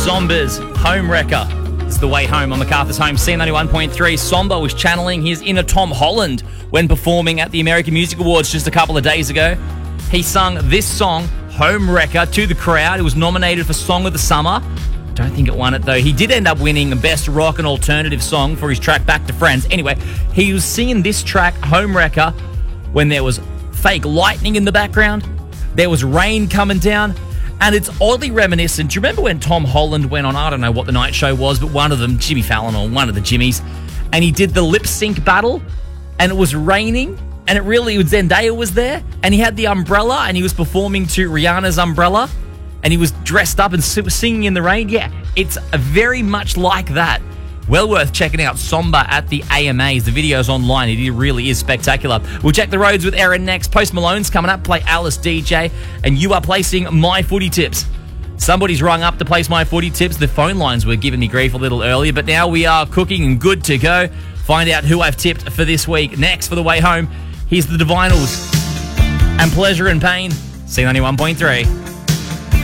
Somba's Home Wrecker. It's the way home on MacArthur's Home, C91.3. Somba was channeling his inner Tom Holland when performing at the American Music Awards just a couple of days ago. He sung this song, Home Wrecker, to the crowd. It was nominated for Song of the Summer. Don't think it won it, though. He did end up winning Best Rock and Alternative Song for his track Back to Friends. Anyway, he was singing this track, Home Wrecker, when there was fake lightning in the background. There was rain coming down. And it's oddly reminiscent. Do you remember when Tom Holland went on, I don't know what the night show was, but one of them, Jimmy Fallon or one of the Jimmys, and he did the lip sync battle, and it was raining, and Zendaya was there, and he had the umbrella, and he was performing to Rihanna's Umbrella, and he was dressed up and singing in the rain. Yeah, it's very much like that. Well worth checking out Somba at the AMAs. The video's online. It really is spectacular. We'll check the roads with Erin next. Post Malone's coming up. Play Alice DJ. And you are placing My Footy Tips. Somebody's rung up to place My Footy Tips. The phone lines were giving me grief a little earlier, but now we are cooking and good to go. Find out who I've tipped for this week. Next, for the way home, here's the Divinals and Pleasure and Pain. C91.3.